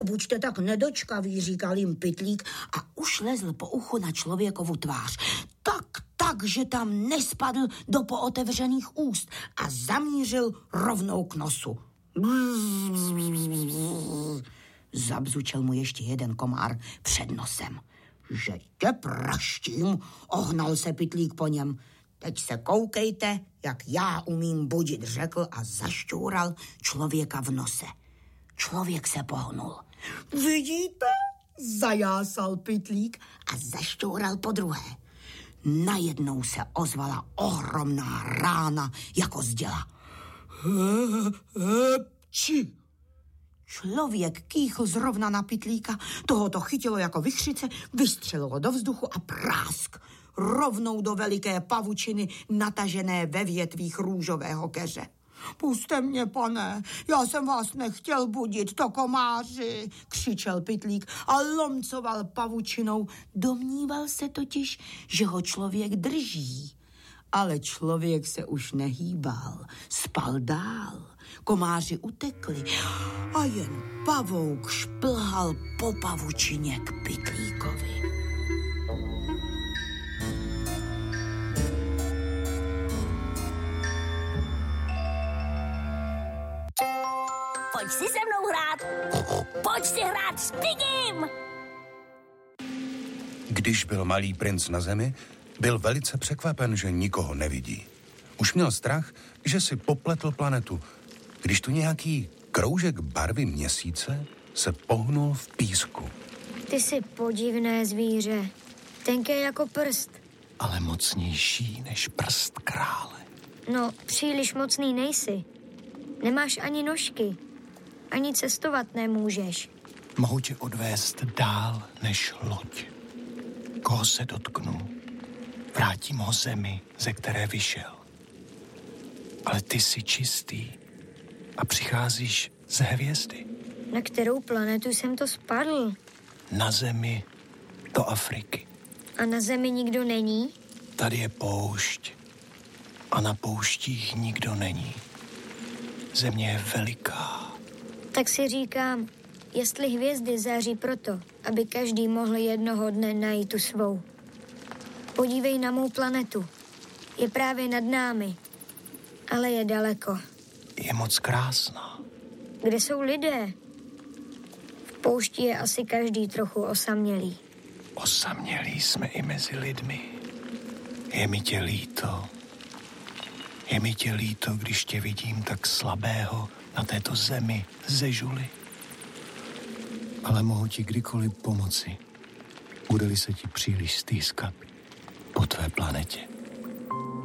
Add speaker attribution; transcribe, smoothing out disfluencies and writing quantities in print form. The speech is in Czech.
Speaker 1: Buďte tak nedočkaví, říkal jim Pytlík a už lezl po uchu na člověkovu tvář. Tak, že tam nespadl do pootevřených úst a zamířil rovnou k nosu. Zabzučel mu ještě jeden komár před nosem. Že tě praštím, ohnal se Pytlík po něm. Teď se koukejte, jak já umím budit, řekl a zašťoural člověka v nose. Člověk se pohnul. Vidíte? Zajásal Pytlík a zašťoural podruhé. Najednou se ozvala ohromná rána jako z děla. Či? Člověk kýchl zrovna na Pytlíka, toho to chytilo jako vichřice, vystřelilo do vzduchu a prásk. Rovnou do veliké pavučiny natažené ve větvích růžového keře. Puste mě, pane, já jsem vás nechtěl budit, to komáři, křičel Pytlík a lomcoval pavučinou. Domníval se totiž, že ho člověk drží. Ale člověk se už nehýbal, spal dál. Komáři utekli a jen pavouk šplhal po pavučině k Pytlíkovi.
Speaker 2: Pojď si se mnou hrát. Pojď si hrát s Pigim.
Speaker 3: Když byl malý princ na zemi, byl velice překvapen, že nikoho nevidí. Už měl strach, že si popletl planetu, když tu nějaký kroužek barvy měsíce se pohnul v písku.
Speaker 4: Ty jsi podivné zvíře, tenké jako prst.
Speaker 5: Ale mocnější než prst krále.
Speaker 4: No, příliš mocný nejsi. Nemáš ani nožky, ani cestovat nemůžeš.
Speaker 5: Mohu tě odvést dál než loď. Koho se dotknu, vrátím ho zemi, ze které vyšel. Ale ty jsi čistý a přicházíš z hvězdy.
Speaker 4: Na kterou planetu jsem to spadl?
Speaker 5: Na zemi do Afriky.
Speaker 4: A na zemi nikdo není?
Speaker 5: Tady je poušť a na pouštích nikdo není. Země je veliká.
Speaker 4: Tak si říkám, jestli hvězdy září proto, aby každý mohl jednoho dne najít tu svou. Podívej na mou planetu. Je právě nad námi, ale je daleko.
Speaker 5: Je moc krásná.
Speaker 4: Kde jsou lidé? V poušti je asi každý trochu osamělý.
Speaker 5: Osamělí jsme i mezi lidmi. Je mi tě líto. Je mi tě líto, když tě vidím tak slabého na této zemi ze žuly. Ale mohu ti kdykoliv pomoci, bude-li se ti příliš stýskat po tvé planetě.